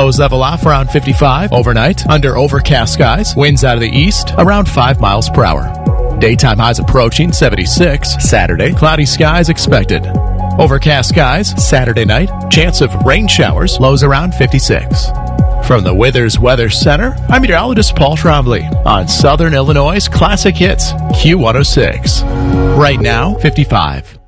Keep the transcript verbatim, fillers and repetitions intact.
Lows level off around fifty-five. Overnight, under overcast skies. Winds out of the east, around five miles per hour. Daytime highs approaching seventy-six. Saturday, cloudy skies expected. Overcast skies, Saturday night. Chance of rain showers, lows around fifty-six. From the Withers Weather Center, I'm meteorologist Paul Trombley on Southern Illinois' Classic Hits, Q one oh six. Right now, fifty-five.